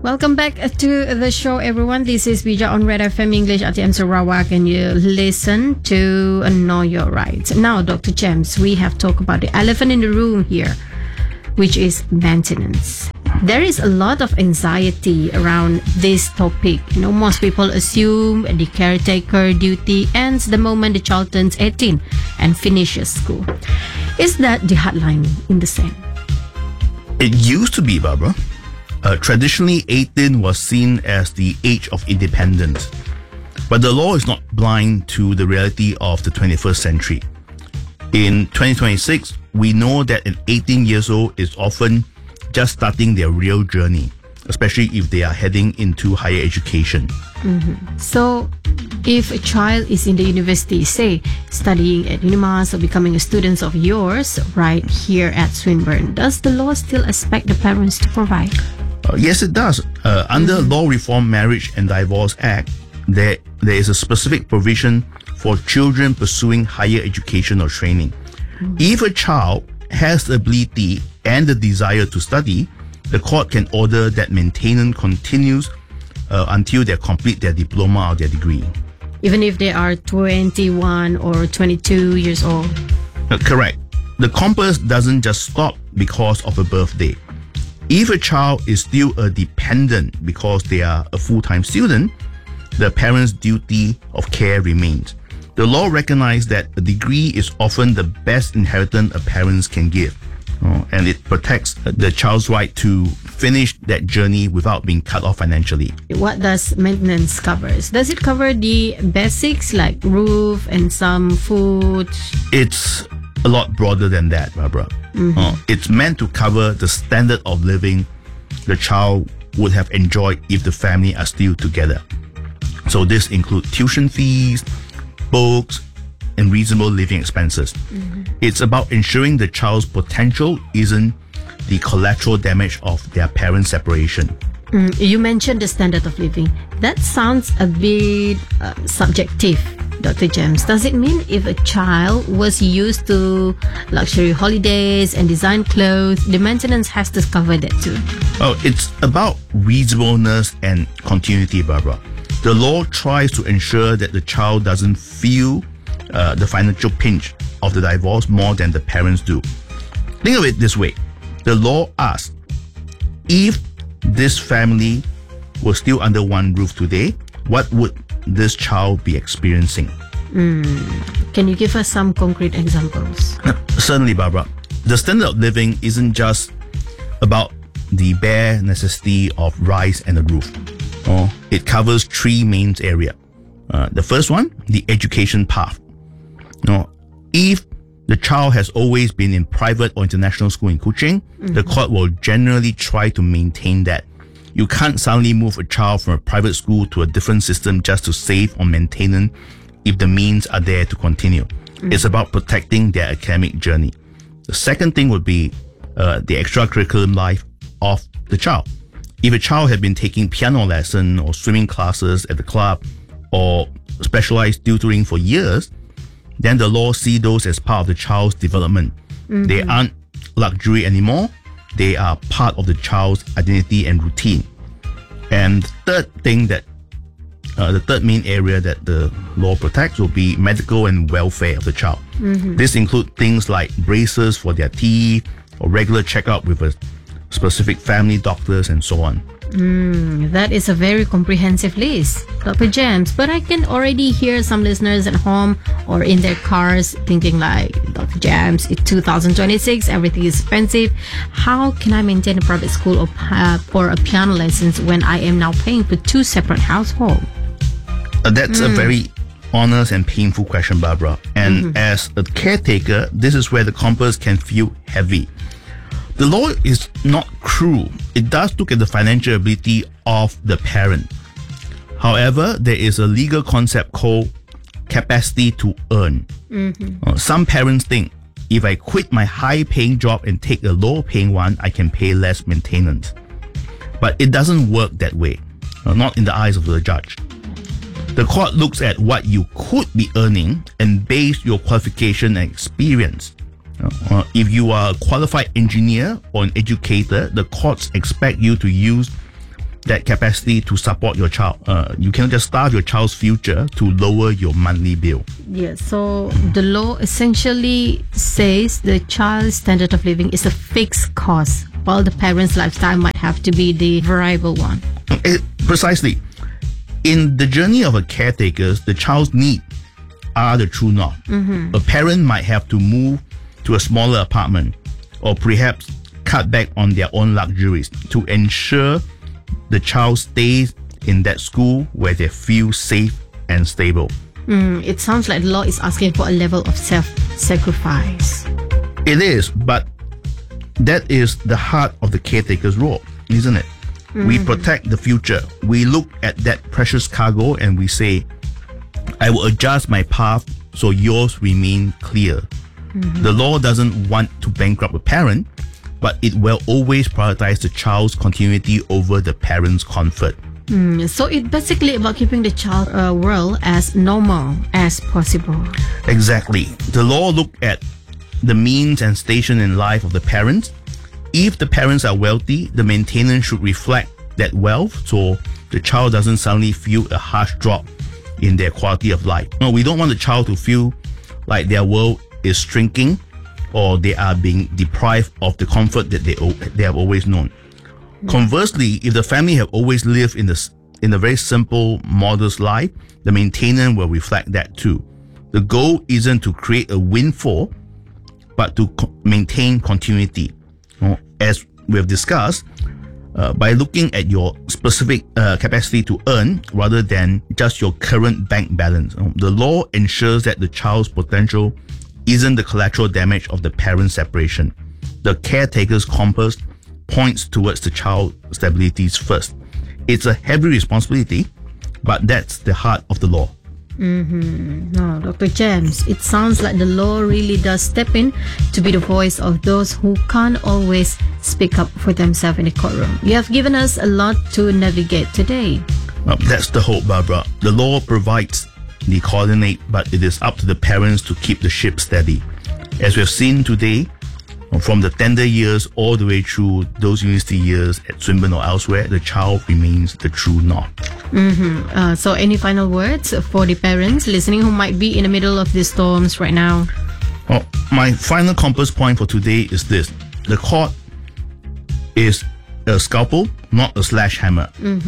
Welcome back to the show, everyone. This is Bija on Red FM English at M. Sarawak, and you listen to Know Your Rights. Now, Dr. James, we have talked about the elephant in the room here, which is maintenance. There is a lot of anxiety around this topic. Most people assume the caretaker duty ends the moment the child turns 18 and finishes school. Is that the hard line in the sand? It used to be, Barbara. Traditionally, 18 was seen as the age of independence. But the law is not blind to the reality of the 21st century. In 2026, we know that an 18 years old is often just starting their real journey, especially if they are heading into higher education. So, if a child is in the university, say, studying at UNIMAS or becoming a student of yours right here at Swinburne, does the law still expect the parents to provide? Yes, it does. Under Law Reform Marriage and Divorce Act, there is a specific provision for children pursuing higher education or training. If a child has the ability and the desire to study, the court can order that maintenance continues until they complete their diploma or their degree. Even if they are 21 or 22 years old? Correct. The compass doesn't just stop because of a birthday. If a child is still a dependent because they are a full-time student, the parent's duty of care remains. The law recognizes that a degree is often the best inheritance a parent can give, and it protects the child's right to finish that journey without being cut off financially. What does maintenance cover? Does it cover the basics like roof and some food? It's a lot broader than that, Barbara. It's meant to cover the standard of living the child would have enjoyed if the family are still together. So this includes tuition fees, books, and reasonable living expenses. It's about ensuring the child's potential isn't the collateral damage of their parents' separation. You mentioned the standard of living. That sounds a bit subjective, Dr. James. Does it mean if a child was used to luxury holidays and design clothes, the maintenance has to cover that too? It's about reasonableness and continuity, Barbara. The law tries to ensure that the child doesn't feel the financial pinch of the divorce more than the parents do. Think of it this way. The law asks, if this family were still under one roof today, what would this child be experiencing? Can you give us some concrete examples? Certainly, Barbara. The standard of living isn't just about the bare necessity of rice and a roof. It covers three main areas. The first one, the education path. If the child has always been in private or international school in Kuching, the court will generally try to maintain that. You can't suddenly move a child from a private school to a different system just to save on maintenance if the means are there to continue. It's about protecting their academic journey. The second thing would be the extracurricular life of the child. If a child had been taking piano lesson or swimming classes at the club or specialized tutoring for years, then the law sees those as part of the child's development. They aren't luxury anymore. They are part of the child's identity and routine. And the third main area that the law protects will be medical and welfare of the child. This includes things like braces for their teeth or regular checkup with a specific family doctors and so on. That is a very comprehensive list, Dr. James. But I can already hear some listeners at home or in their cars thinking like, Dr. James, it's 2026, everything is expensive. How can I maintain a private school or a piano lessons when I am now paying for two separate households? That's a very honest and painful question, Barbara. And as a caretaker, this is where the compass can feel heavy. The law is not cruel. It does look at the financial ability of the parent. However, there is a legal concept called capacity to earn. Some parents think, if I quit my high-paying job and take a low-paying one, I can pay less maintenance. But it doesn't work that way, not in the eyes of the judge. The court looks at what you could be earning and base your qualification and experience. If you are a qualified engineer or an educator, the courts expect you to use that capacity to support your child. You cannot just starve your child's future to lower your monthly bill. Yes, so the law essentially says the child's standard of living is a fixed cost, while the parent's lifestyle might have to be the variable one. Precisely. In the journey of a caretaker, the child's needs are the true norm. A parent might have to move to a smaller apartment or perhaps cut back on their own luxuries to ensure the child stays in that school where they feel safe and stable. It sounds like the law is asking for a level of self-sacrifice. It is, but that is the heart of the caretaker's role, isn't it? We protect the future. We look at that precious cargo and we say, I will adjust my path so yours remain clear. The law doesn't want to bankrupt a parent, but it will always prioritize the child's continuity over the parent's comfort. So it's basically about keeping the child world as normal as possible. Exactly. The law look at the means and station in life of the parents. If the parents are wealthy, the maintenance should reflect that wealth so the child doesn't suddenly feel a harsh drop in their quality of life. No, we don't want the child to feel like their world is shrinking or they are being deprived of the comfort that they have always known. Conversely, if the family have always lived in a very simple, modest life, the maintenance will reflect that too. The goal isn't to create a windfall, but to maintain continuity. As we have discussed, by looking at your specific capacity to earn rather than just your current bank balance, the law ensures that the child's potential isn't the collateral damage of the parent separation. The caretaker's compass points towards the child's stabilities first. It's a heavy responsibility, but that's the heart of the law. No, Dr. James, it sounds like the law really does step in to be the voice of those who can't always speak up for themselves in the courtroom. You have given us a lot to navigate today. That's the hope, Barbara. The law provides the coordinate, but it is up to the parents to keep the ship steady. As we have seen today, from the tender years all the way through those university years at Swinburne or elsewhere, the child remains the true north. So any final words for the parents listening who might be in the middle of these storms right now? Well, my final compass point for today is this. The court is a scalpel, not a sledgehammer.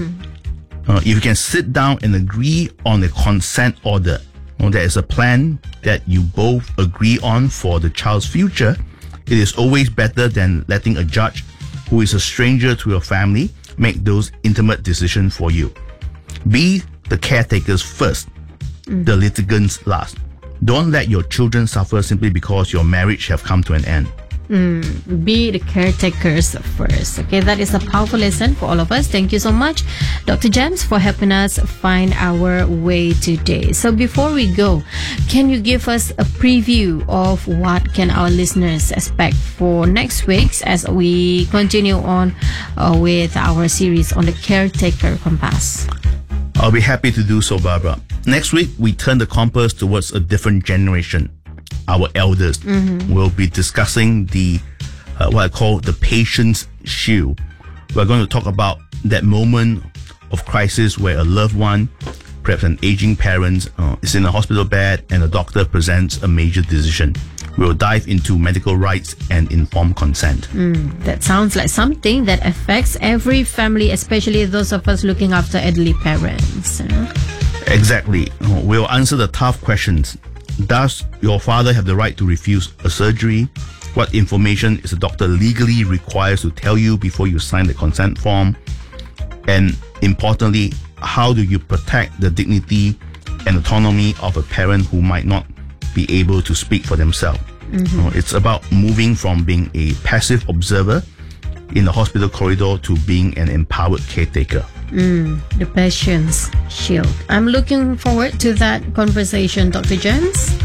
If you can sit down and agree on a consent order, there is a plan that you both agree on for the child's future, it is always better than letting a judge who is a stranger to your family make those intimate decisions for you. Be the caretakers first, the litigants last. Don't let your children suffer simply because your marriage have come to an end. Be the caretakers first. Okay, that is a powerful lesson for all of us. Thank you so much, Dr. James, for helping us find our way today. So before we go, can you give us a preview of what can our listeners expect for next week as we continue on with our series on the caretaker compass? I'll be happy to do so, Barbara. Next week, we turn the compass towards a different generation. Our elders will be discussing the what I call the patient's shield. We're going to talk about that moment of crisis where a loved one, perhaps an aging parent, is in a hospital bed and a doctor presents a major decision. We'll dive into medical rights and informed consent. That sounds like something that affects every family, especially those of us looking after elderly parents. Exactly. We'll answer the tough questions. Does your father have the right to refuse a surgery? What information is the doctor legally required to tell you before you sign the consent form? And importantly, how do you protect the dignity and autonomy of a parent who might not be able to speak for themselves? It's about moving from being a passive observer in the hospital corridor to being an empowered caretaker. The patient's shield. I'm looking forward to that conversation, Dr. James.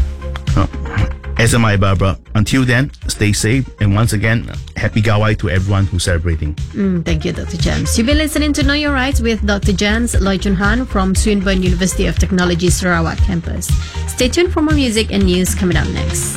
As am I, Barbara. Until then, stay safe. And once again, happy Gawai to everyone who's celebrating. Thank you, Dr. James. You've been listening to Know Your Rights with Dr. James Loy Chun Han from Swinburne University of Technology Sarawak campus. Stay tuned for more music and news coming up next.